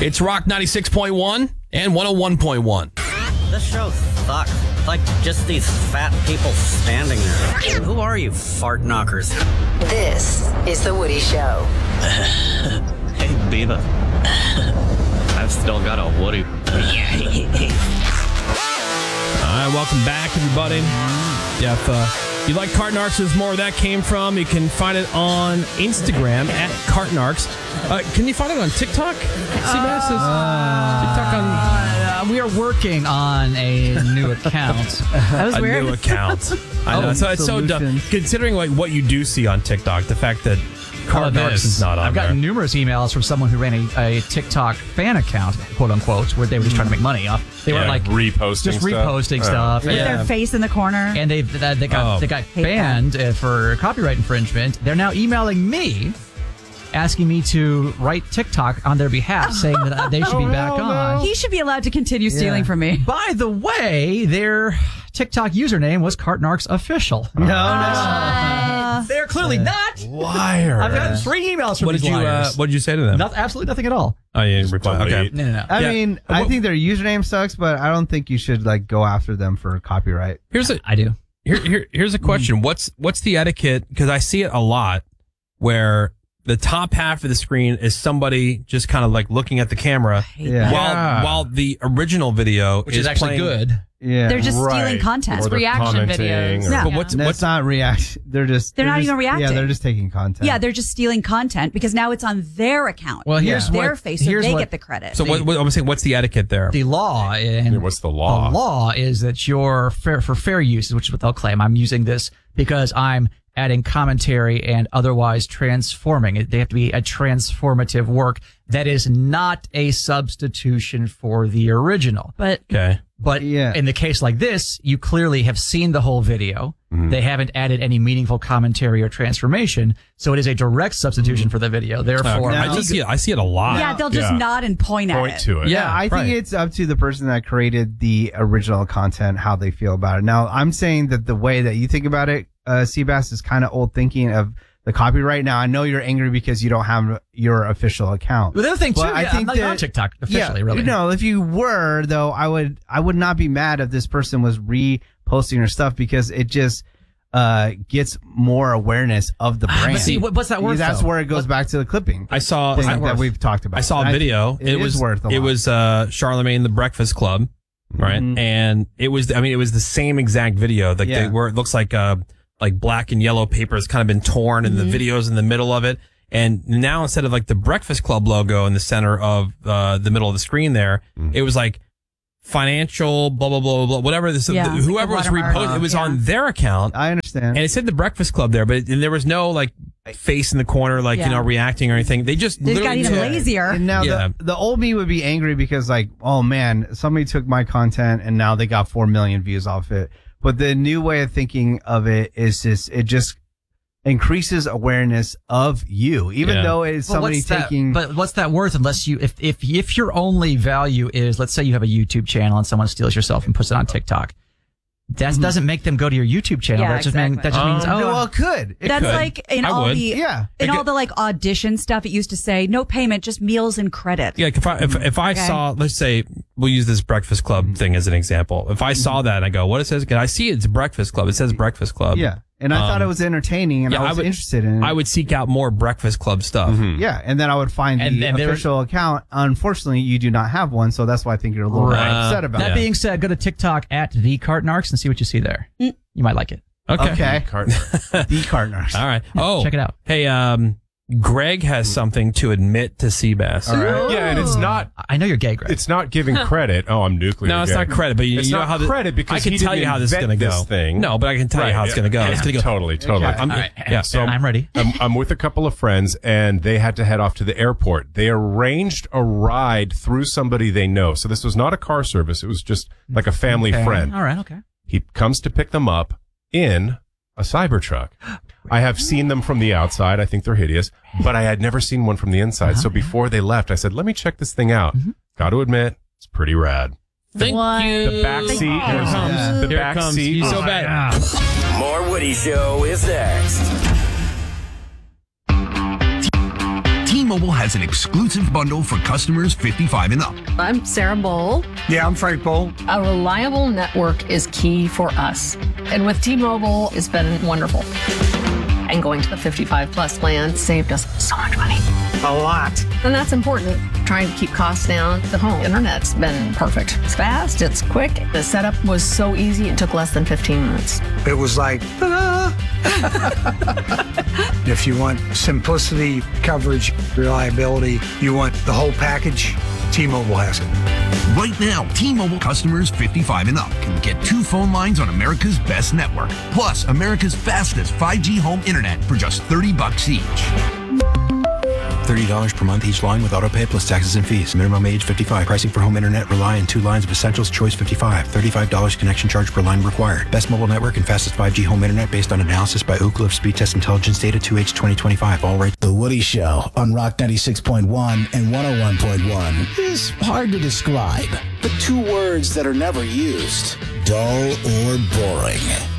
It's Rock 96.1 and 101.1. This show sucks. It's like just these fat people standing there. Who are you, fart knockers? This is The Woody Show. Hey, Beaver. I've still got a Woody. All right, welcome back, everybody. Yeah, if you like Cartnarks, there's more where that came from. You can find it on Instagram at Cartnarks. Can you find it on TikTok? Seabass is TikTok on... We are working on a new account. That was weird. A new account. I know. So it's so dumb. Considering like what you do see on TikTok, the fact that Cartnarks is not on I've gotten there. numerous emails from someone who ran a TikTok fan account, quote unquote, where they were just trying to make money off. They were like reposting stuff. With their face in the corner. And they got banned for copyright infringement. They're now emailing me, asking me to write TikTok on their behalf, saying that they should be back on. He should be allowed to continue stealing from me. By the way, their TikTok username was Cartnarks Official. They're clearly not. Liar. I've gotten 3 emails from these liars. What did you say to them? Absolutely nothing at all. Oh, you didn't reply. Okay. No. I mean, I think their username sucks, but I don't think you should like go after them for copyright. I do. Here's a question. What's the etiquette? Because I see it a lot where the top half of the screen is somebody just kind of like looking at the camera while the original video is actually good. Yeah. They're just stealing content. Or Reaction videos. Yeah. But That's not reaction. They're not even reacting. Yeah, they're just taking content. Yeah, they're just stealing content because now it's on their account. Well, here's their face, so they get the credit. So I'm saying, what's the etiquette there? The law, What's the law? The law is that you're for fair use, which is what they'll claim. I'm using this because I'm adding commentary and otherwise transforming. They have to be a transformative work that is not a substitution for the original. But in the case like this, you clearly have seen the whole video. Mm-hmm. They haven't added any meaningful commentary or transformation, so it is a direct substitution for the video. Therefore, I see it a lot. Yeah, they'll just nod and point at it. To it. Yeah, I think it's up to the person that created the original content, how they feel about it. Now, I'm saying that the way that you think about it, Seabass, is kind of old thinking of the copyright. Now, I know you're angry because you don't have your official account. But the other thing too, I think I'm not on TikTok officially, really. No, if you were though, I would not be mad if this person was reposting your stuff because it just gets more awareness of the brand. But see, what's that worth? That's where it goes back to the clipping. I saw that we've talked about. I saw a video. It was worth a lot. It was Charlemagne the Breakfast Club, right? Mm-hmm. And it was the same exact video. Like where it looks like black and yellow paper has kind of been torn and the video's in the middle of it. And now instead of like the Breakfast Club logo in the center of the middle of the screen there, it was like financial, blah, blah, blah, blah, whatever. Whoever was reposting, it was on their account. I understand. And it said the Breakfast Club there, but there was no like face in the corner, like, reacting or anything. They just got even lazier. And now the old me would be angry because like, oh man, somebody took my content and now they got 4 million views off it. But the new way of thinking of it is it just increases awareness of you, even though it's somebody taking. But what's that worth unless you, if your only value is, let's say you have a YouTube channel and someone steals yourself and puts it on TikTok. That doesn't make them go to your YouTube channel. Yeah, that just means, well, it could. That's could. like in all the like audition stuff. It used to say no payment, just meals and credit. Yeah, if I saw, let's say we'll use this Breakfast Club thing as an example. If I saw that and I go, what it says? I see it's Breakfast Club. It says Breakfast Club. Yeah. And I thought it was entertaining, and I was interested in it. I would seek out more Breakfast Club stuff. Mm-hmm. Yeah, and then I would find the official account. Unfortunately, you do not have one, so that's why I think you're a little upset about it. That being said, go to TikTok at the Cartnarks and see what you see there. You might like it. Okay. The Cartnarks. All right. Yeah, check it out. Hey, Greg has something to admit to Seabass. All right. Yeah, and it's not. I know you're gay, Greg. It's not giving credit. Oh, I'm nuclear. No, it's gay. not credit, but you know how credit because I can tell you how this is going to go. Thing. No, but I can tell you how it's going to go. It's going to go totally. Okay. So I'm ready. I'm with a couple of friends, and they had to head off to the airport. They arranged a ride through somebody they know. So this was not a car service. It was just like a family friend. All right. Okay. He comes to pick them up in a Cybertruck. I have seen them from the outside. I think they're hideous, but I had never seen one from the inside. So before they left, I said, let me check this thing out. Got to admit, it's pretty rad. Thank you. The back seat. Here it comes. The back seat. He's so bad. More Woody Show is next. T-Mobile has an exclusive bundle for customers 55 and up. I'm Sarah Bowl. Yeah, I'm Frank Bowl. A reliable network is key for us. And with T-Mobile, it's been wonderful. And going to the 55 plus plan saved us so much money. A lot. And that's important. Trying to keep costs down. The home internet's been perfect. It's fast, it's quick. The setup was so easy, it took less than 15 minutes. It was like, ta-da! If you want simplicity, coverage, reliability, you want the whole package, T-Mobile has it. Right now, T-Mobile customers 55 and up can get 2 phone lines on America's best network, plus America's fastest 5G home internet for just $30 each. $30 per month each line with autopay plus taxes and fees. Minimum age 55. Pricing for home internet rely on 2 lines of Essentials Choice 55. $35 connection charge per line required. Best mobile network and fastest 5G home internet based on analysis by Ookla of Speed Test Intelligence data 2H 2025. All right. The Woody Show on Rock 96.1 and 101.1 is hard to describe, but 2 words that are never used: dull or boring.